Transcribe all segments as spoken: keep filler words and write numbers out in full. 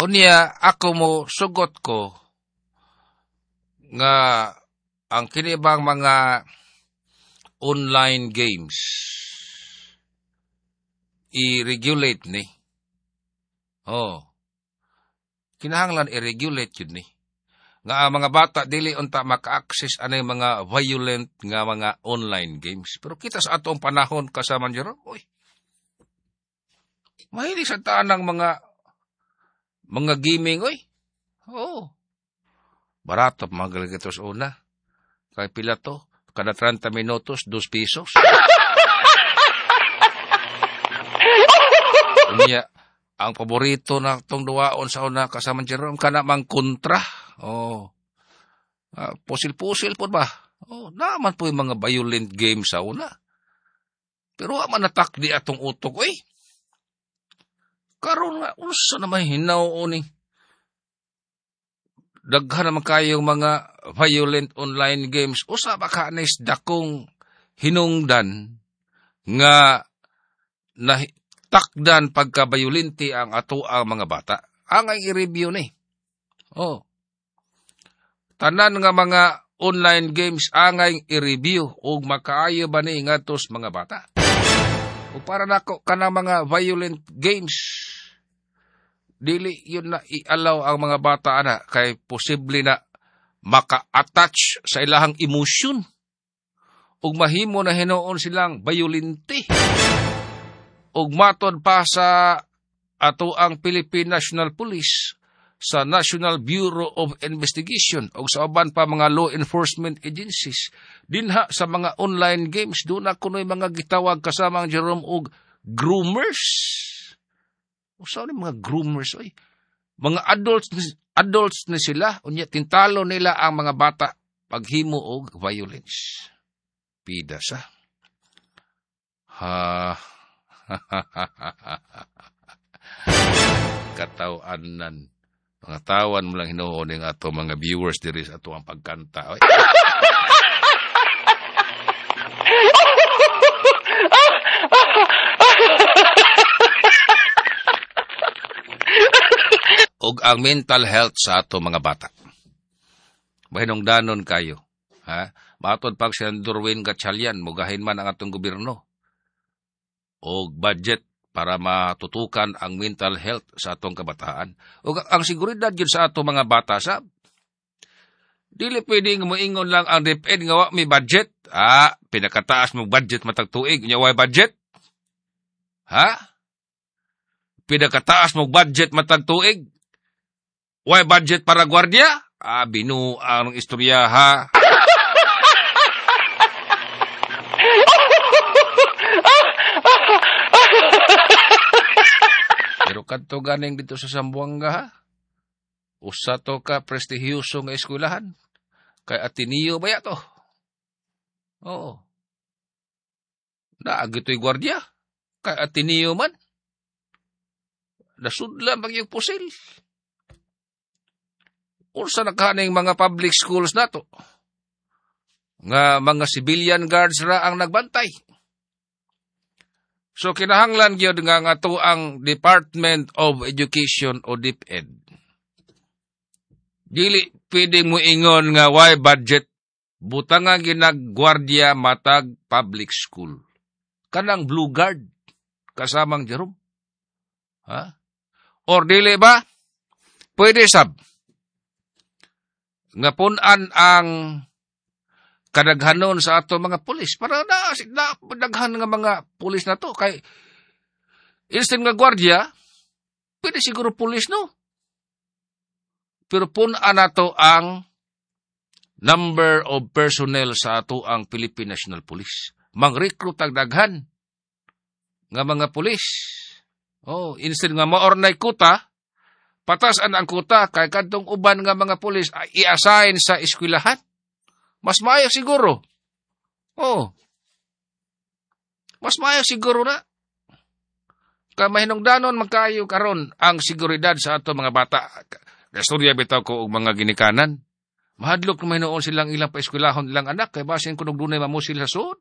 Unya, ako mo, sugot ko, nga, ang kinibang mga online games, i-regulate ni. Oh. Kinahanglan i-regulate yun ni. Nga ang mga bata, dili unta maka-access anay mga violent nga mga online games. Pero kita sa atong panahon, kasama niyo, oy, mahilig sa tanang mga mga gaming, oy. Oo. Barato, magaling ito sa una. Kay pila to, kada treinta minutos, dos pesos. Unya, ang paborito na itong duwaon sa una, kasama Jerome, kana mang kontra. Oh. Uh, pusil-pusil po ba? Oh, naman po yung mga violent games sa una. Pero man natak di atong utok, eh. Karon nga, unsa naman hinaw ni. Daghan naman kayong mga violent online games. Usa ba ka na dakong hinungdan nga na takdan pagka-violente ang ato ang mga bata. Ang ang i-review ni. Oh. Tanan nga mga online games angay i-review o makaayo ba ni ngatos mga bata. O para nako kana mga violent games, dili yun na i-allow ang mga bata ana kay posible na maka-attach sa ilahang emosyon ug mahimo na hinuon silang violente. Ug matod pa sa ato ang Philippine National Police, sa National Bureau of Investigation o sa uban pa mga law enforcement agencies, dinha sa mga online games, doon na kuno'y mga gitawag kasamang Jerome og groomers. O saan yung mga groomers? Oy? Mga adults, adults na sila, unya tintalo nila ang mga bata paghimo og violence. Pida sa. Ha. Katawanan. Mga tawan mo lang hinuon ng ato mga viewers diri sa ato ang pagkanta. Og ang mental health sa ato mga bata. Mahinong danon kayo. Ha? Matod pag si Durwin Gatchalian, mugahin man ang atong gobyerno. Og budget para matutukan ang mental health sa atong kabataan. O ang seguridad yun sa atong mga bata, sa dili pwedeng moingon lang ang DepEd nga wa may budget. Ah, pinakataas mong budget matag tuig, nya way budget? Ha? Pinakataas mong budget matag tuig? Way budget para gwardiya? Ah, binu ang istorya, ha? Pero kadto ganing dito sa Zamboanga, ha? Usa to ka prestihyoso nga eskwelahan. Kay Ateneo ba ya to? Oo. Naagito'y gwardiya. Kay Ateneo man. Nasudlan bang yung pusil. Unsa na kaning mga public schools na to? Nga mga civilian guards ra ang nagbantay. So, kinahanglan gyud nga nga to ang Department of Education o DepEd. Dili pwede mo ingon nga why budget, butang nga ginagwardya matag public school. Kanang Blue Guard, kasamang Jerome. Ha? Or dili ba? Pwede sab. Nga punan ang kadaghanon sa ato mga pulis. Para na, na daghan nga mga pulis na to. Kay, instant nga gwardya, pwede siguro pulis, no? Pero punan na to ang number of personnel sa ato ang Philippine National Police. Mang-recruit ang daghan nga mga pulis. Oh, instant nga maornay kuta, patasan ang kuta, kay kadtong uban nga mga pulis, i-assign sa eskwelahan. Mas maayo siguro. Oh. Mas maayo siguro na. Kaya mahinungdanon magkayo karon ang seguridad sa ato mga bata. Kastorya bitaw ko og mga ginikanan. Mahadlok na mahinoon silang ilang paeskwelahon ilang anak. Kaya basin kung dunay mamusil sa suod.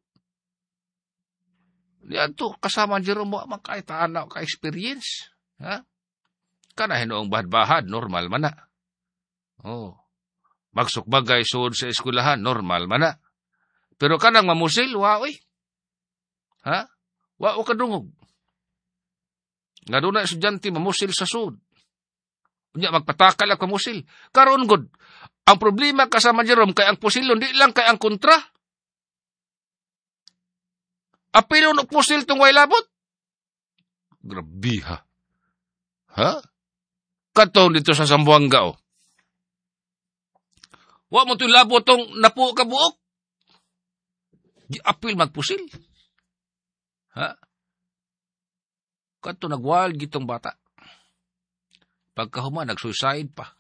Diyan to, kasama Jerome mo makaitaan na ka-experience. Ha? Kana hinoong bahad-bahad, normal man na. Oh. Magsukbagay suod sa eskwelahan, normal man na. Pero kanang mamusil, wa oy. Ha? Wa o kadungog. Nga doon na estudyante mamusil sa suod. Unya magpatakal ang mamusil. Karon gud, ang problema kasama Jerome kay ang pusilon, di lang kay ang kontra. Apilon og pusil tong way labot. Grabe ha. Ha? Katong dito sa Zamboanga o. Wa mo ito'y labot tong napo ka buok. Di apil magpusil. Ha? Kato nagwal gitong bata. Pagkahuma, nag-suicide pa.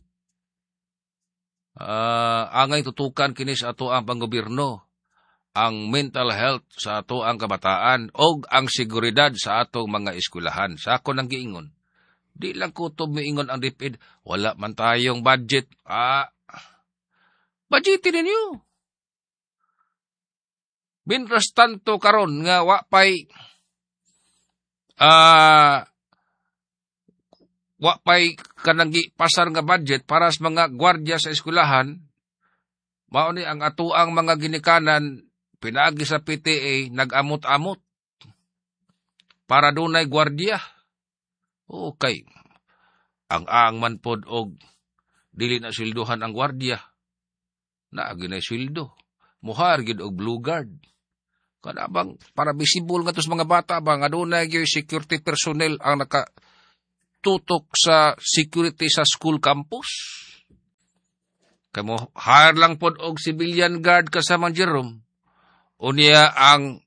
Uh, angay tutukan kinis ato ang panggobyerno, ang mental health sa ato ang kabataan, o ang seguridad sa atong mga eskwelahan. Sa ako nang giingon. Di lang kutob miingon ang DEped, wala man tayong budget. Ah, budgetin ninyo. Mientras tanto karon nga wapay ah, wapay kanang pasar nga budget para sa mga gwardiya sa eskwelahan, mao ni ang atuang mga ginikanan pinaagi sa P T A nag-amot-amot para dunay gwardiya. Okay. Ang aang man pod og dili na silduhan ang gwardiya. Naagi na sildo. Muhar gid og blue guard. Kada bang para visible nga tos mga bata ba nga dunay gyud security personnel ang naka tutok sa security sa school campus. Kamo hire lang pod og civilian guard kasama Jerome. Unya ang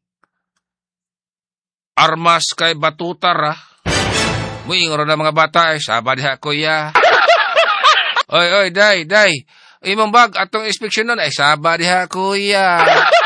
armas kay batutar. Muingon na mga bata ay sabad ha kuya. Oy oy day day. Imong bag atong inspeksyon nun ay sabad ha kuya.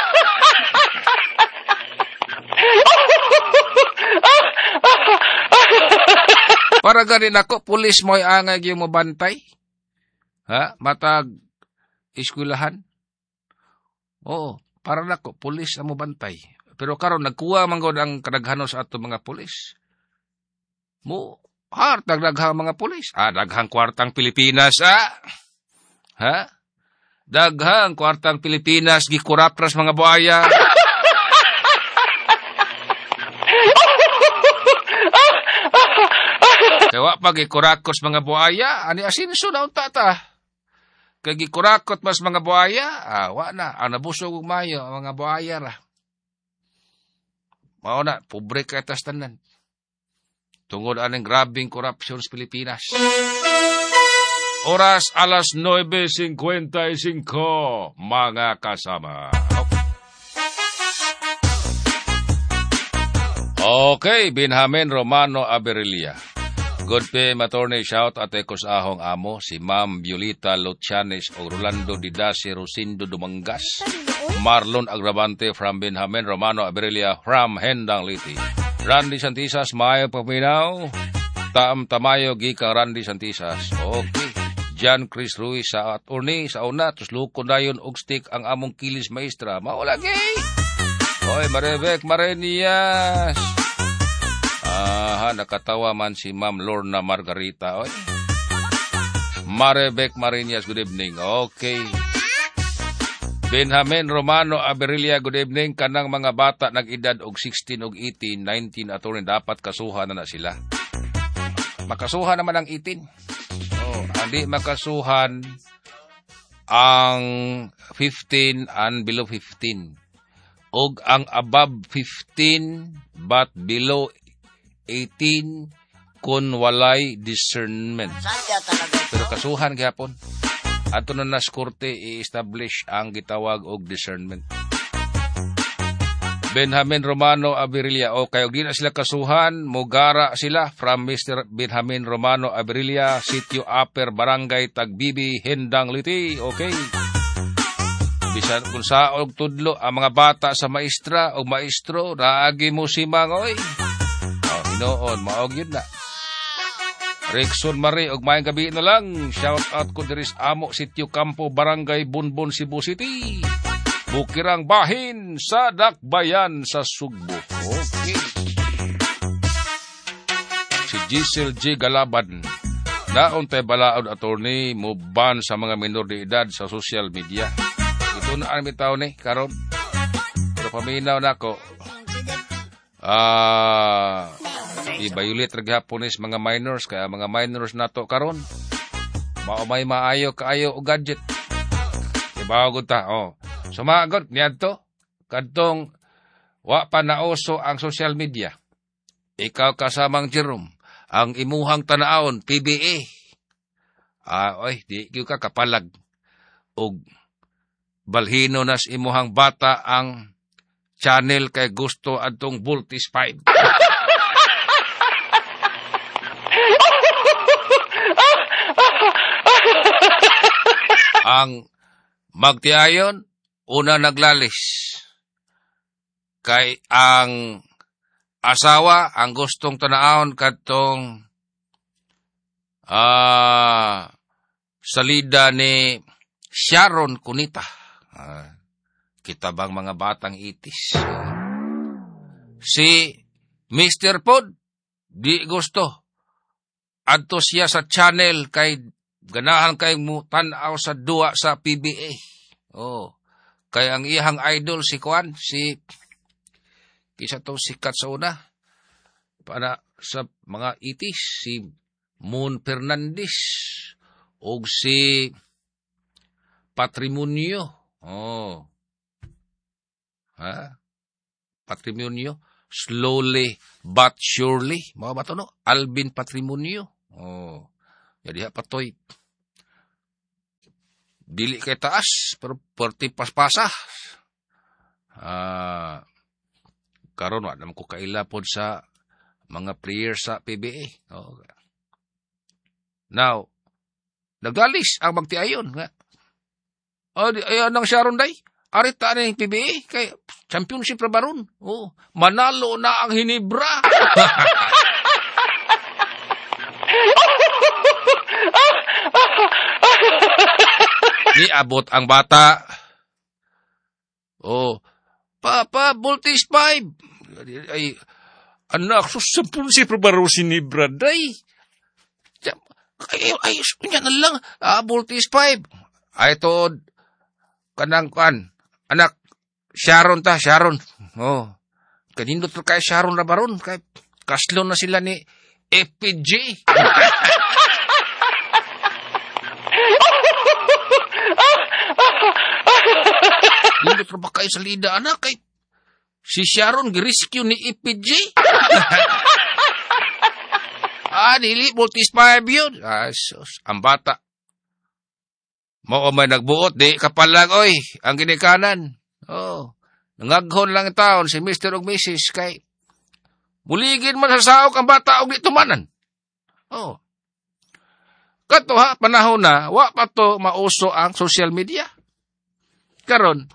Para ganin ako, pulis mo'y angay yung mabantay. Ha? Matag eskwelahan. Oo, para nako, pulis ang mabantay. Pero karon nagkuha man gud ang kadaghanos ato mga pulis. Mo, har, dagdaghang mga pulis. Ah, daghang kwartang Pilipinas, ah. Ha? Daghang kwartang Pilipinas, gikurapras mga buaya. Kaya pag ikurakos mga buaya, ani asinso na unta ta. Kaya ikurakot mas mga buaya, ah, wa na, ang nabusog ug mayo, ang mga buaya ra. Mao na, pobre ka tas tanan. Tungod aning grabing korupsyon sa Pilipinas. Oras alas nueve cincuenta y cinco, mga kasama. Okay, Benjamin Romano Aberilla. Good pe, matorne, shout at ekos ahong amo, si Ma'am Violeta Lucianes o Rolando Didasi Rosindo Dumangas, Marlon Agravante from Benjamin Romano Aberilla from Hendang Liti, Randy Santisas, Mayo Paminaw, Taam Tamayo, Gikang Randy Santisas, okay, John Chris Ruiz sa attorney, sa una, tus lukon dayon og stick ang among kilis maestra, maulagi, oy, Marebek Marenias, aha, nakatawa man si Ma'am Lorna Margarita. Oy. Marebek Marinas, good evening. Okay. Benjamin Romano Aberilla, good evening. Kanang mga bata nag-edad og sixteen og eighteen, nineteen ato rin dapat kasuhan na na sila. Makasuhan naman ang eighteen. Oh, hindi makasuhan ang fifteen and below fifteen. Og ang above fifteen but below eighteen kun walay discernment. Pero kasuhan gyapon. Ato na nas korte i-establish ang gitawag og discernment. Benjamin Romano Aberilla, o kayo di na sila kasuhan, mugara sila from Mister Benjamin Romano Aberilla, Sitio Upper Barangay Tagbibi, Hendang Liti. Okay. Bisan kung sa og tudlo ang mga bata sa maestra o maestro, naagi mo si Mangoy. Noon, maog yun na. Rexon Marie, og mayang gabi na lang. Shout out ko diris amo, Sitio Campo, Barangay Bunbon, Cebu City. Bukirang bahin sa Dakbayan sa Sugbo. Okay. si Giselle G. Galaban. Nauntay balaod attorney mo ban sa mga minor de edad sa social media. Ito na ang bitaw ni karon. Pero paminaw nako. Ah, i-violate ra gyapon is mga minors kaya mga minors nato karon. Mao may maayo kaayo og gadget. Diba gud ta? Oh. Sumagot niadto kadtong wa pa nauso ang social media. Ikaw kasamang Jerome, ang imuhang tanaon, P B A. Ah, oy, di gyud ka kapalag. Og balhino nas imuhang bata ang channel kay gusto adtong Voltis five. Ang magtiayon, una naglalis. Kay ang asawa, ang gustong tanaon katong ah, salida ni Sharon Cunita. Ah, kita bang mga batang itis? Si mister Pod, di gusto. Adto siya sa channel kay ganahan kay mo tan-aw sa duwa sa P B A. Oh. Kay ang iyang idol si Kuan, si kisa to sikat sa una para sa mga itis, si Moon Fernandez o si Patrimonio. Oh. Ha? Patrimonio. Slowly but surely. Mga ba ito, no? Alvin Patrimonio. Oh. Jadi ha, patoy. Dili kay taas, pero perti paspasa. Ah, karon wa naman ko kailapod sa mga prayer sa P B A. Oh. Now, nagdalis ang magtiayon nga. Oh, ayan ang Sharon day. Arita na yung P B A kay championship ra baron. Oh, manalo na ang Hinebra. Ni abot ang bata. Oh, Papa, Voltis five. Ay, anak, susapun si Prabaro si Hinebra day. Ay, ay, yan na lang. Ah, Voltis five. Ay, to, kanang kan. Anak, Sharon ta, Sharon. Oh, kanindot to kay Sharon na baron. Kay kaslo na sila ni F P G. Hindi pa ba kayo sa lida, anak? Kay si Sharon, girescue ni F P G. Ah, dili, Voltis five yun. Ah, sus, ang bata. Mao may nagbuot, di kapalag, oy, ang ginikanan. Oh, nangaghon lang taon si mister og missus kay muligin man sa saok ang bata og di tumanan. Oh. Kato ha, panahon na, wa pa to mauso ang social media. Karon,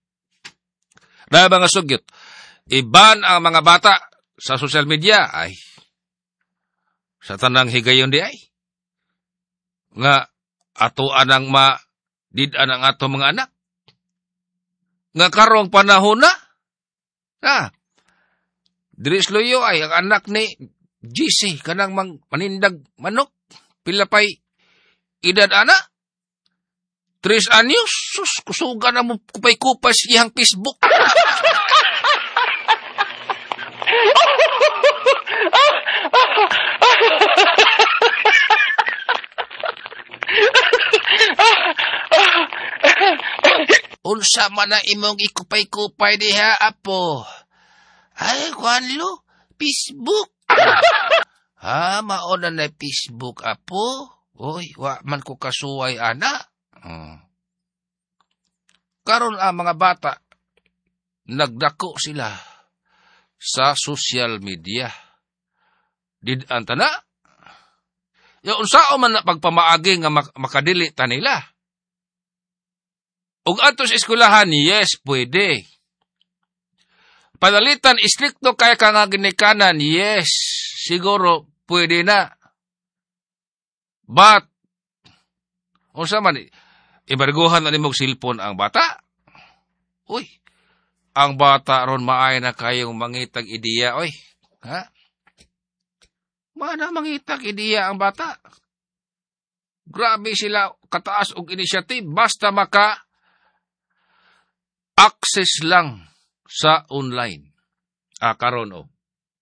na mga sugyot, iban ang mga bata sa social media, ay, sa tanang higayon di ay, nga, ato anang ma, didan ang ato mga anak, nga karong panahon na, ha, Dris Loyo ay, ang anak ni G C, kanang mang manindag manok, pilapay, edad ana, Tres anyos, sus, kusuga na mo kupay-kupay siyang Facebook. Unsa man na imong ikupay-kupay diha, apo? Ay, Juanlo, Facebook. Ha, mauna na Facebook, apo? Uy, wa man ko kasuway, ana. Hmm. Karon ang mga bata, nagdako sila sa social media. Didan ta na? Yung unsao man na pagpamaagi nga mak- makadili ta nila. Ug ato sa eskwelahan, yes, pwede. Panalitan, istrikto kaya ka nga ginikanan, yes, siguro, pwede na. But, unsa man, ibariguhan na nimog silpon ang bata. Uy, ang bata ron maay na kayong mangitag ideya, oy. Ha? Mana mangita kidiya ang bata. Grabe sila kataas og initiative basta maka access lang sa online. Ah, karon o.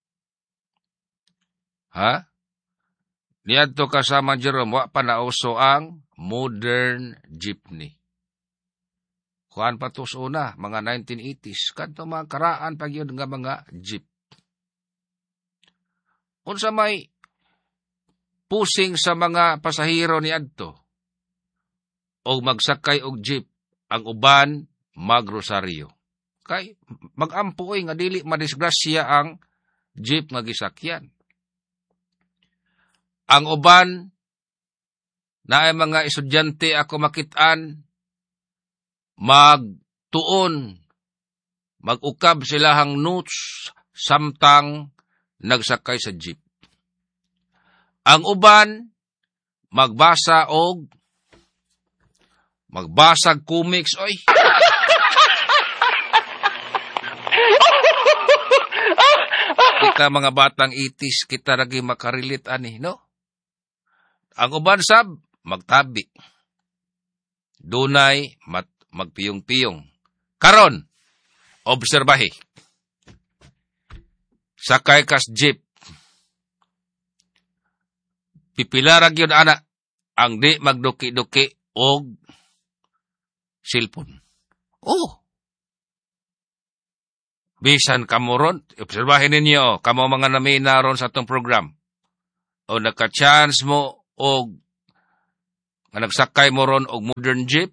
Ha? Niadto kasama Jerome, wa pa nauso ang modern jeepney. Kuan pa to sa una, mga nineteen eighties. Kadto mga karaan pag yun nga mga jeep. Unsa may pusing sa mga pasahero ni adto o magsakay og jeep, ang uban magrosaryo. Kay magampuoy nga dili madisgrasya ang jeep nga gisakyan. Ang uban na ay mga estudyante ako makit-an magtuon, mag-ukab silahang notes samtang nagsakay sa jeep. Ang uban magbasa og magbasag comics oy. Kita mga batang eighties kita lagi makarilit ani, no? Ang uban sab magtabi. Dunay mat, magpiyong-piyong. Karon, obserbahi. Sakay kas jeep. Pipilarag yun, ana, ang di magduki-duki og cellphone. Oh! Bisan kamuron, obserbahin ninyo, kamo mga namina ron sa itong program. O nagka-chance mo og nga nagsakay mo ron og modern jeep,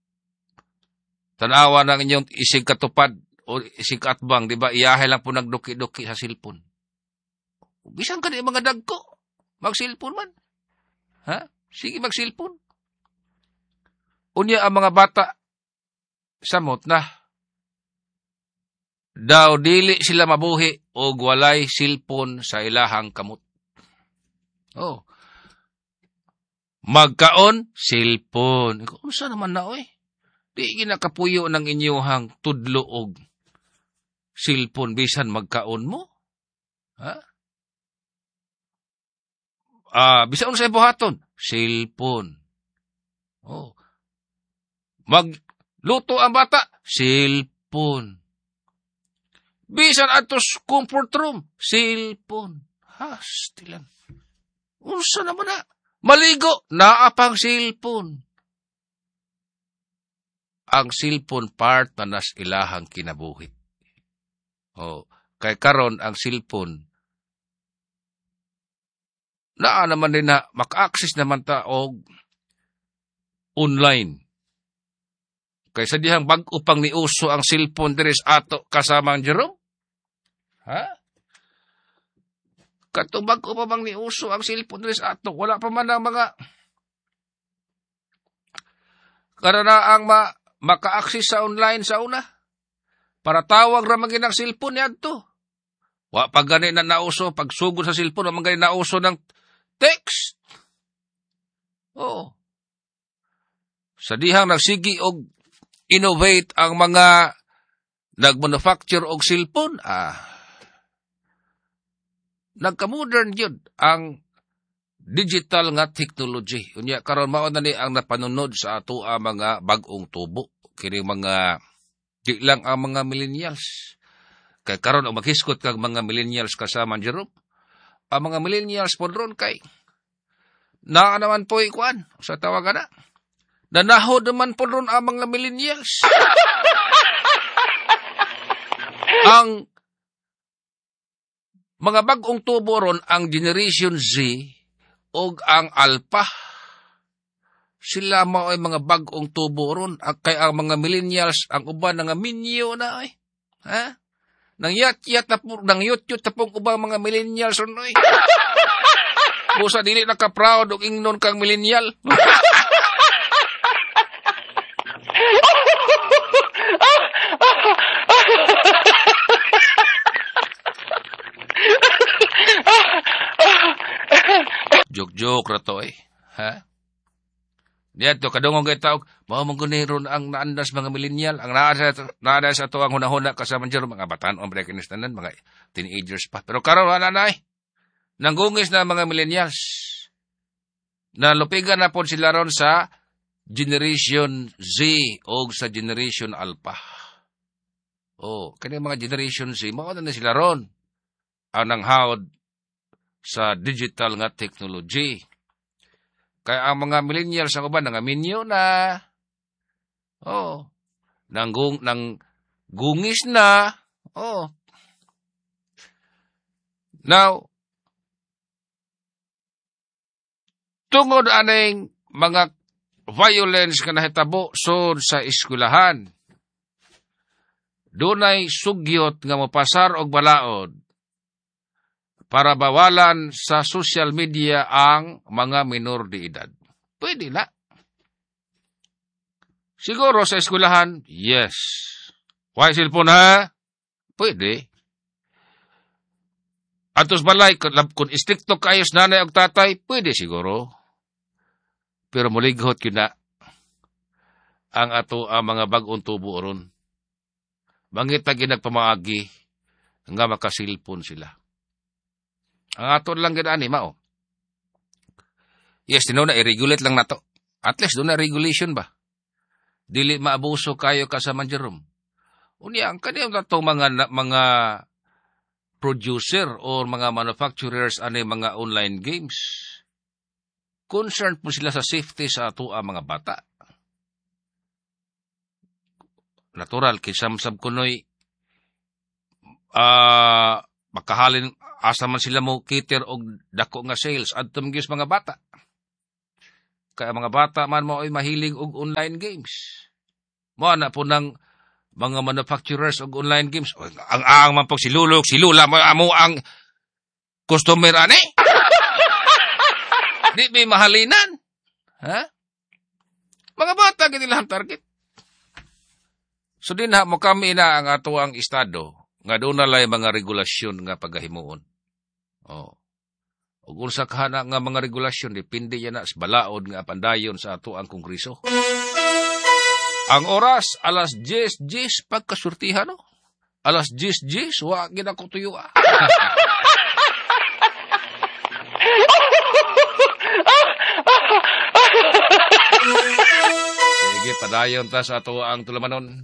tanawa ng inyong isig katupad o isig katbang, di ba? Iyahe lang po nagduki-duki sa cellphone. Bisan ka di mga dagko. Mag-cellphone man. Ha? Sige, mag-cellphone. Unya ang mga bata, samot na. Daw dili sila mabuhi o walay cellphone sa ilahang kamot. Oh. Magkaon, cellphone. Unsa naman na, oy? Di ginakapuyo ng inyuhang tudlo og cellphone bisan magkaon mo? Ha? Ah, bisan unsa buhaton? Cellphone. Oh. Magluto ang bata? Cellphone. Bisan atos comfort room? Cellphone. Ha, stilan. Unsa naman na? Maligo, naapang cellphone. Ang cellphone part na nas ilahang kinabuhi. Oh, kay karon ang cellphone naa naman din na maka-access naman ta og online. Kay sa dihang bag-o pang niuso ang cellphone diri sa ato kasama ang Jerome. Ha? Katong bag-o pa bang niuso ang cellphone diri sa ato, wala pa man ang mga karanaang ma maka-access sa online sa una. Para tawag ra man ginang cellphone niadto. Wa pa gani na nauso pag sugod sa cellphone, wa man gani nauso ng text. Oo. Sa dihang nagsigi og innovate ang mga nagmanufacture og cellphone, ah, nagka-modern yun ang digital nga technology. Unya karon mao na ni ang napanunod sa ato ang mga bag-ong tubo. Kini mga di lang ang mga millennials. Kay karon og maghiskot kag mga millennials kasama Jerome. Ang mga millennials po ron kay naa naman po ikuan sa tawagan na. Nanahod naman po ron ang mga millennials. Ang mga bagong tubo ron, ang Generation Z o ang Alpha, sila mo ay mga bagong tubo ron. Kay ang mga millennials, ang uban nga minyo na ay. Ha? Nang yat-yat na po, nang yut-yut na pong ubang mga millennials ron ay. Busa dili naka-proud o ingnon kang millennial. Joke-joke rato eh. Ha? Diyan to, kadungong kayo tawag, mao manguniron ang naandas mga millennial, ang naada naada sa to ang hunahuna kasama dyan, mga bataan, ombre, kinistanan, mga teenagers pa. Pero karon wala na eh. nanggungis na mga millennials. Nalupigan na po sila ron sa Generation Z o sa Generation Alpha. Oh, kaya mga Generation Z, mga na sila ron. Ang nanghawd sa digital nga technology. Kaya ang mga millennials ang uban, nangaminyo na. Oh, nanggung, nang gungis na. Oh. Now, tungod aning mga violence nga nahitabo sod sa eskwelahan, dunay sugyot nga mopasar og balaod para bawalan sa social media ang mga minor de edad. Pwede na. Siguro sa eskwelahan, yes. Why cellphone ha? Pwede. Atos balay, kung istrikto kayos nanay o tatay, pwede siguro. Pero mulighot yun na ang ato ang mga bagong tubo ron. Mangita ginagpamaagi nga makasilpon sila. Ang ato lang ginaani, mao. Yes, tinaw na, i-regulate lang na to. At least doon na regulation ba? Dili maabuso kayo kasama Jerome. Unya, ang kaniyang na to mga, mga producer or mga manufacturers ani mga online games. Concerned po sila sa safety sa ato ang mga bata. Natural, kisamsab kunoy, ah, uh, makahalin, asa man sila mo cater og dako nga sales at tumigis mga bata. Kaya mga bata man mo ay mahilig og online games. Mo na po ng mga manufacturers og online games. O, ang ang man pag silulok, silula mo amo ang customer ani. Di may mahalinan. Ha? Mga bata gid ilang target. So din ha mo kami na ang ato ang estado nga doon na lay mga regulasyon nga pagahimuon. Oh. Ug unsa kahana nga mga regulasyon depende yan na sa balaod nga pandayon sa ato ang Kongreso. Ang oras alas diyes diyes pagkasurtihan no. Alas diyes diyes wa gid ako tuyo. Sige, padayon ta sa ato ang tulamanon.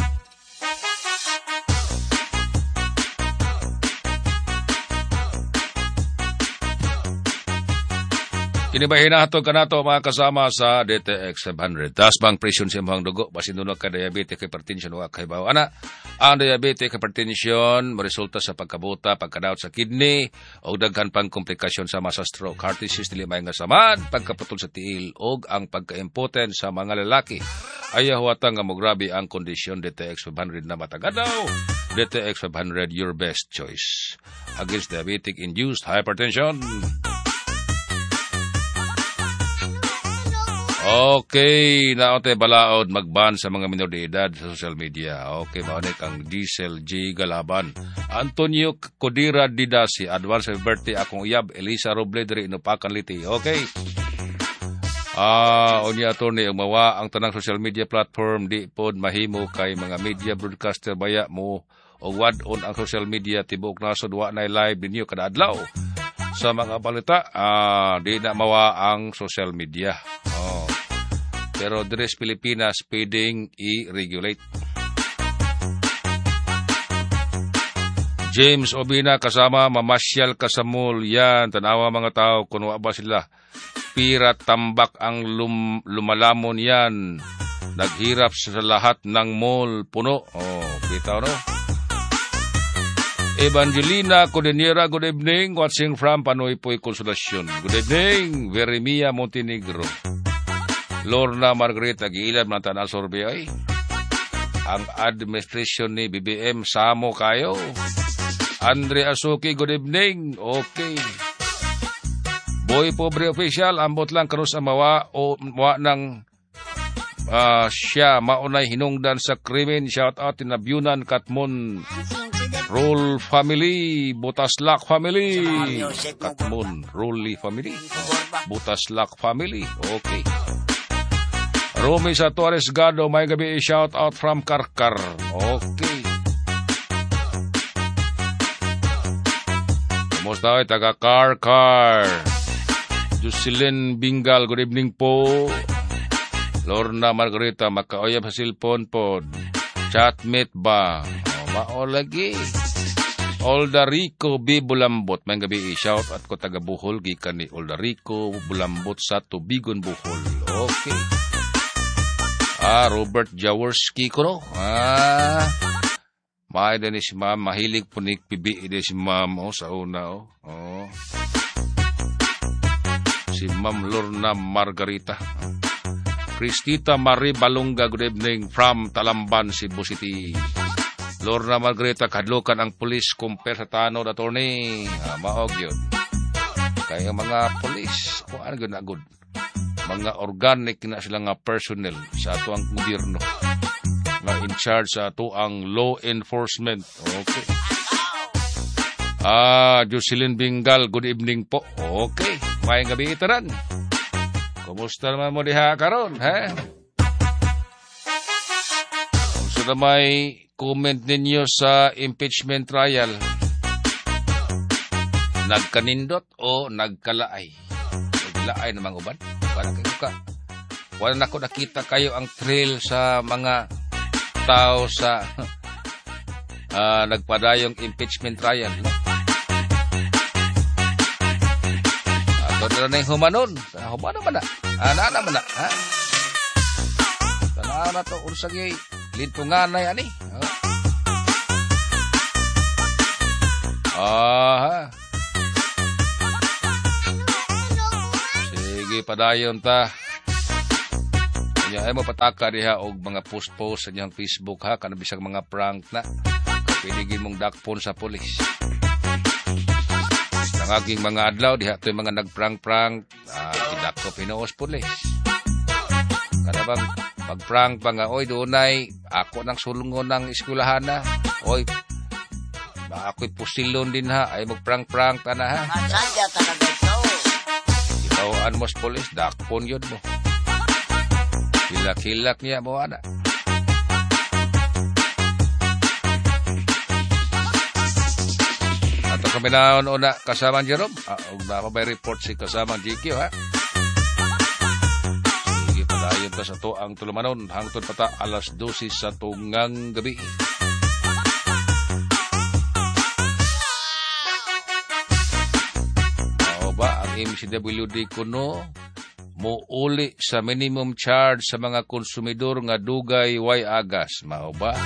Kinibahin na ito ka na ito mga kasama sa D T X five hundred. Taas bang presyon sa mga dugo, basin dunod ka diabetic hypertension o kaibaw. Ana, ang diabetic hypertension resulta sa pagkabuta, pagkadaot sa kidney, o daghan pang komplikasyon sa masa stroke, heart disease, dilimay nga samad, pagkaputol sa tiil, o ang pagka-impotent sa mga lalaki. Ayaw huwata nga mo grabe ang kondisyon D T X five hundred na matagadaw. D T X five hundred, your best choice against diabetic-induced hypertension. Okay, naote balaod magban sa mga minor de edad sa social media. Okay, maonik ang Diesel G Galaban. Antonio Codira Didasi, advance happy birthday akong uyab, Elisa Robledre Inupakan Liti. Okay. Ah, uh, onya attorney umawa ang tanang social media platform di pod mahimo kay mga media broadcaster baya mo og wad-on ang social media tibok nasod wa nay live ninyo kada adlaw. Sa mga balita, ah, uh, di na mawa ang social media. Oh. Pero Dres Pilipinas pwedeng i-regulate. James Obina kasama mamasyal ka sa mall. Yan, tanawa mga tao kung wa ba sila. Pira tambak ang lum, lumalamon yan. Naghirap sa lahat ng mall puno. Oh, bitaw no? Evangelina Codeniera, good evening. Watching from Panoy Poy Consolasyon. Good evening. Veremia Montenegro. Lorna Margarita, giilad man tanang survey ay. Ang administration ni B B M, samo kayo. Andre Asuki, good evening. Okay. Boy Pobre Official, ambot lang kanus ang mawa o mawa ng uh, siya maunay hinungdan sa krimen. Shout out in Abyunan, Katmon. Roll family, Butaslak family. Katmon, Rolly family. Butaslak family. Okay. Romy sa Torres Gado, may gabi shout out from Karkar. Okay. Kumusta ay taga Car Car? Jocelyn Bingal, good evening po. Lorna Margarita, makaoyab sa cellphone po. Chatmate ba? O, mao lagi. Oldarico B. Bulambot, may gabi i-shout at ko taga Bohol, gikan ni Oldarico Bulambot sa Tubigon, Bohol. Okay. Ah, Robert Jaworski ko no. Ah, maay din si ma'am, mahilig po ni pibi din si ma'am oh, sa una oh. Oh. Si Ma'am Lorna Margarita. Cristita Marie Balunga, good evening from Talamban, Cebu City. Lorna Margarita, kadlukan ang pulis compare sa tanod, attorney. Ah, maog yun. Kaya mga pulis, kung ano yun na good. Mga organic na sila nga personnel sa ato ang gobyerno. Nga in charge sa ato ang law enforcement. Okay. Ah, Jocelyn Bingal, good evening po. Okay. May gabi itaran. Kumusta naman mo diha karon, ha? Kumusta na may comment ninyo sa impeachment trial? Nagkanindot o nagkalaay? Nagkalaay na mga uban? Para kayo ka. Wala na ko nakita kayo ang thrill sa mga tao sa uh, nagpadayong impeachment trial. No? Ato na yung humanon. Humanon man na. Ana naman na. Ha? Tanaw na to. Ursagay. Lintungan na yan eh. Ah, sige, padayon ta. Kanya ay mo pataka diha og mga post-post sa inyong Facebook ha. Kanabisang mga prank na. Pinigin mong dakpon sa polis. Ang aking mga adlaw, diha ito yung mga nag-prank-prank, ah, tidak ko pinuos pulis. Kada bang mag-prank pa nga, oy, doonay, ako nang sulungon ng eskwelahan na, oy, ako'y pusilon din ha, ay mag-prank-prank ta na ha. Masaya talaga ito. Itawaan mo sa pulis, dakpon yun mo. Hilak-hilak niya mo, ana. Ato kami na una kasamang Jerome. Ah, huwag na ako may report si kasamang G Q, ha? Sige, padayon ta sa to ang tulumanon. Hangtod pa ta alas dose sa tungang gabi. Mao ba ang M C W D kuno muuli sa minimum charge sa mga konsumidor nga dugay way agas? Mao ba?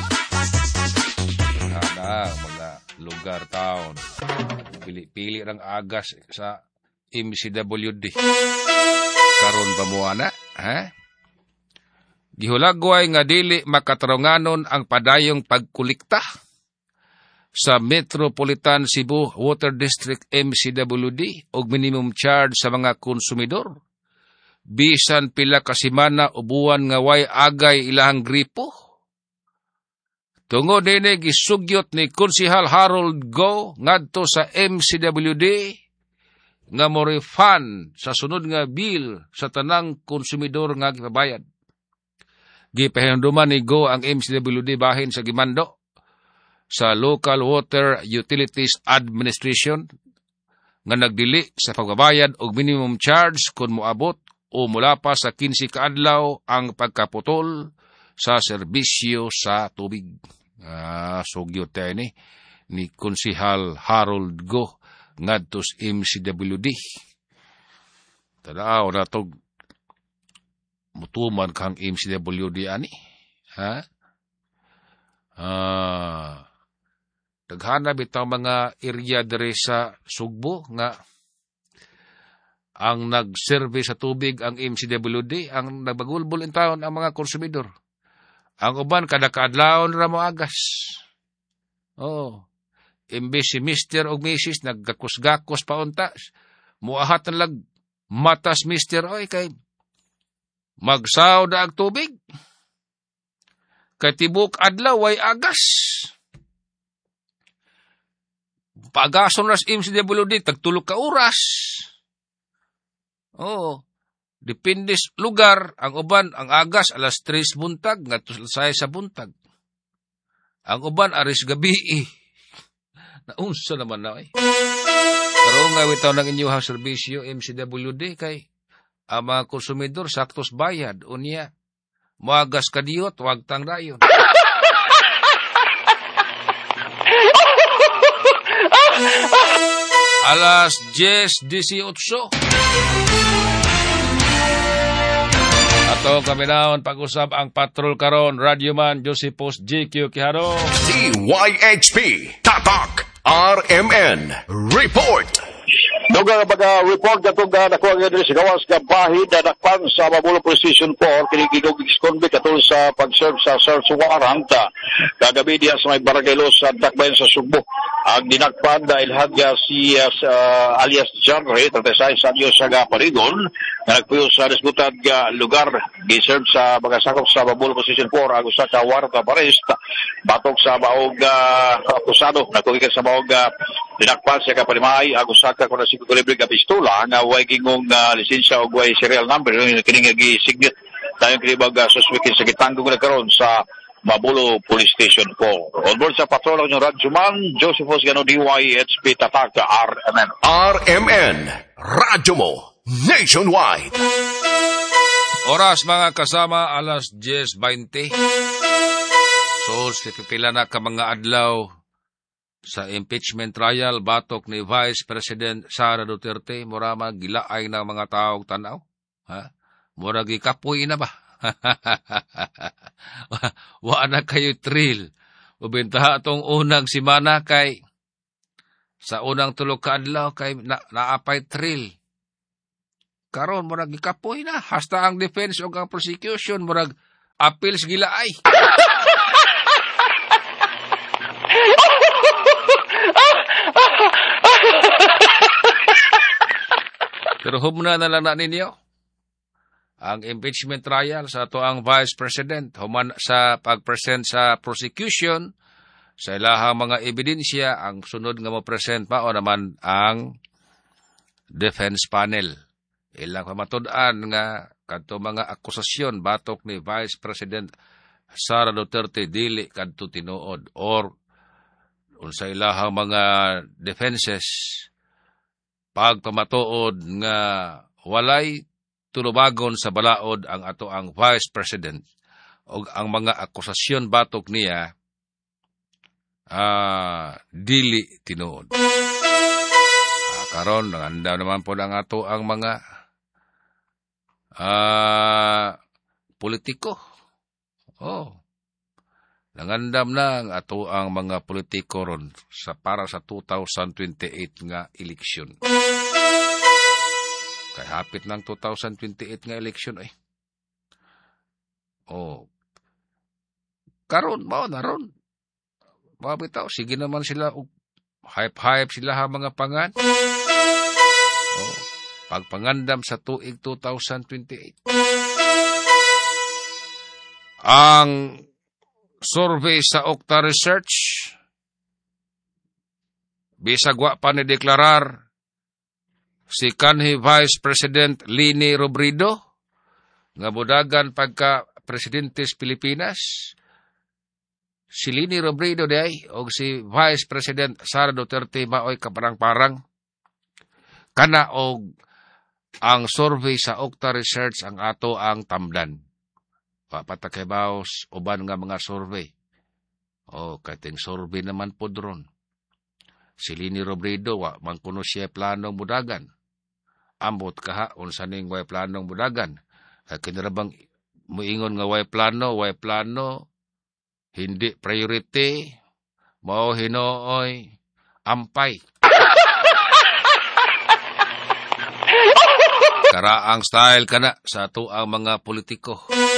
Na mga lugar, town. Pili-pili ng agas sa M C W D. Karon ba mo ana? Ha? Gihulagway nga dili makatarunganon ang padayong pagkulikta sa Metropolitan Cebu Water District M C W D og minimum charge sa mga konsumidor. Bisan pila ka semana o buwan nga way agay ilahang gripo. Tungod din gisugyot ni Konsehal Harold Go ngadto sa M C W D nga mo refund sa sunod nga bill sa tanang konsumidor nga gipabayad. Gipahinumduman ni Go ang M C W D bahin sa gimando sa Local Water Utilities Administration nga nagdili sa pagbabayad og minimum charge kung moabot o mula pa sa kinse ka adlaw ang pagkaputol sa serbisyo sa tubig. Ah, sugyo tayo ni, ni Konsehal Harold Go ngadto sa M C W D. Tadaaw na to mutuman kang M C W D ani. Ha? Ah, daghana bitaw mga area dire sa Sugbo nga ang nag-survey sa tubig ang M C W D, ang nagbagulbol in taon ang mga konsumidor. Ang uban kada kaadlawon ra mo agas. Oh. Imbes si Mister og Missus naggakus-gakos pa unta. Muahat na lag matas Mister oy kay magsaw da ang tubig. Kay tibok adlaw way agas. Pagason ras M C W D tagtulog ka oras. Oh. Depende sa lugar, ang uban, ang agas, alas tres buntag, nga tusay sa buntag. Ang uban, aris gabi, eh. Naunsa naman na, eh. Oo nga, bitaw ng inyong serbisyo, M C W D, kay ang mga konsumidor, saktos bayad, unya, muagas kadiyot, wag tang dayon. Alas diyes dieciocho. Ato kami naon pag-usap ang patrol karon, Radyoman Josepos G Q Quijano. D Y H P Tatak R M N Report. Dugang pag-report na itong nakuha nga sa gawas nga bahid na nakpan sa Mabulo Police Station four, kinikigog ex-convict atol sa pag-serve sa search warrant kagabi diya sa may barangay Los sa Dakbayan sa Sugbo. Ang dinakpan dahil hadya si uh, alias Janre, thirty-six anyos sa Parigon, na nagpuyo sa disbutad nga lugar, giserve sa mga sakop sa Mabulo Police Station four, ang usa ka warrant of arrest, batok sa maog uh, akusado, nagkugikan sa maog uh, dinakpan siya kapalimay, ang usa ka kuna si kalibre ka pistola nga way gingong uh, lisensya o way serial number kini nga gi-signet dayon kini bag uh, suspect sa gitanggong na karon sa Mabulo Police Station four. On board sa patrol ang Radyoman Josephos Gano D Y H P Tatak R M N. R M N Radyo mo nationwide. Oras mga kasama, alas diyes veinte. So, pipila na ka mga adlaw sa impeachment trial, batok ni Vice President Sara Duterte, murama gilaay ng mga taong tanaw. Ha? Mura gikapoy na ba? Wa na kayo thrill. Ubintaha atong unang simana kay sa unang tulog ka adlaw kay na, naapay thrill. Karon murag gikapoy na. Hasta ang defense o ang prosecution murag appeals gilaay. Pero humna na lang na ninyo ang impeachment trial sa ato ang Vice President. Human sa pag-present sa prosecution, sa ilahang mga ebidensya, ang sunod nga mo-present pa o naman ang defense panel. Ilang pamatud-an nga kadto mga akusasyon batok ni Vice President Sara Duterte dili kadto tinuod or unsa ilahang mga defenses pagpamatuod nga walay tulubagon sa balaod ang ato ang Vice President o ang mga akusasyon batok niya uh, dili tinuod. Uh, karon nanganda naman po ang ato ang mga uh, politiko. Oh. Nangandam na ang ato ang mga politiko ron sa para sa two thousand twenty-eight nga eleksyon. Kay hapit ng two thousand twenty-eight nga eleksyon ay. Oh. Karon mao na ron. Mabitaw sige naman sila og hype-hype sila ha mga pangan. Oh. Pagpangandam sa tuig two thousand twenty-eight. Ang survey sa Okta Research bisag wa pa ni deklarar si kanhi Vice President Leni Robredo nga budagan pagka presidente sa Pilipinas. Si Leni Robredo day o si Vice President Sara Duterte maoy kaparang-parang kana og ang survey sa Okta Research ang ato ang tamdan. Papatakibaos uban nga mga survey. O kating survey naman po dron. Si Leni Robredo wa man kuno siya planong budagan. Ambot kaha unsa ning way planong budagan. Kinarabang muingon nga way plano, way plano hindi priority, mao hinooy ampay. Karaang style kana sa ato ang mga politiko.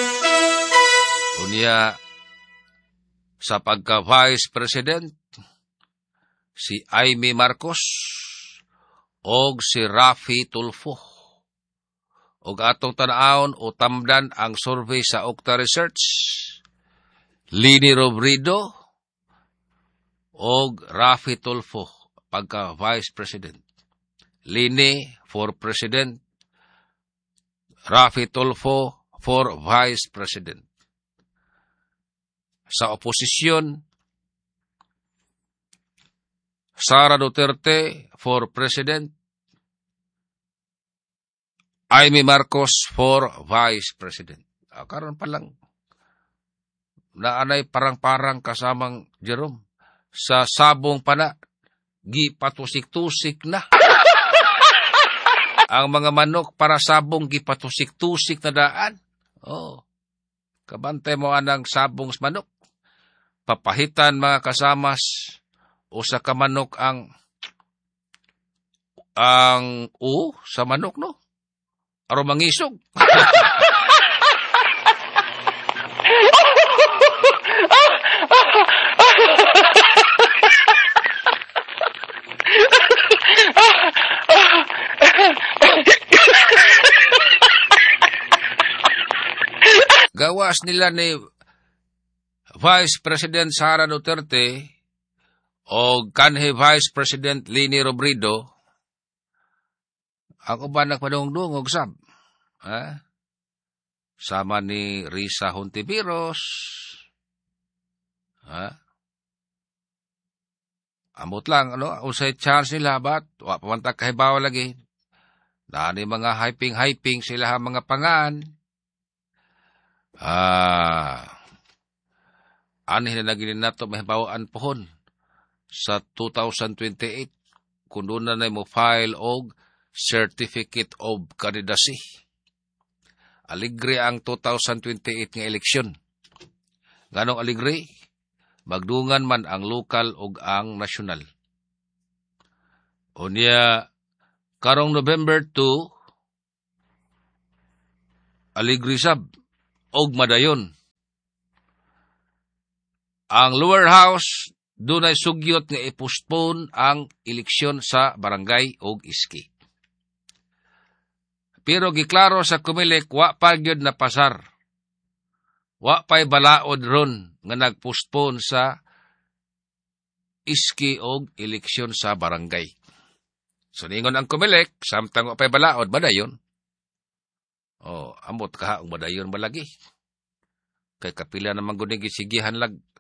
Unya sa pagka-Vice President, si Amy Marcos og si Raffy Tulfo. Og atong tanaon o tamdan ang survey sa Okta Research, Leni Robredo og Raffy Tulfo pagka-Vice President. Leni for President, Raffy Tulfo for Vice President. Sa oposisyon, Sara Duterte for President. Amy Marcos for Vice President. Ah, karon pa lang, naanay parang-parang kasamang Jerome. Sa sabong pa na, gipatusik-tusik na. Ang mga manok para sabong gipatusik-tusik na daan. Oh, kabantay mo anang sabong sa manok. Papahitan mga kasamas, o sa kamanok ang ang u sa manok, no? Aron mangisog. Gawas nila ni Vice President Sara Duterte o kanhi Vice President Leni Robredo, ang uban nagpadungdungog sab. Ha? Sama ni Risa Hontiveros. Ha? Amot lang, ano, usay chance nila, bat, wa pamantag kahibawa lagi. Nani mga hyping-hyping sila ha mga pangan. Ah, anhin na naging nato mahibawaan pohon sa two thousand twenty-eight kung doon na mo file og Certificate of Candidacy. Aligre ang two thousand twenty-eight nga eleksyon. Ganong aligre? Magdungan man ang lokal og ang nasyonal. Unya, karong November two, aligre sab og madayon. Ang lower house, dunay sugyot nga ipostpone ang eleksyon sa barangay og iski. Pero giklaro sa Comelec, wa pa gyud na pasar. Wa pa'y balaod ron nga nagpostpone sa iski og eleksyon sa barangay. So ningon ang Comelec, samtang wa pa'y balaod, madayon. Oh, amot ka ang madayon malagi. Kay kapila naman guning gisigihan lag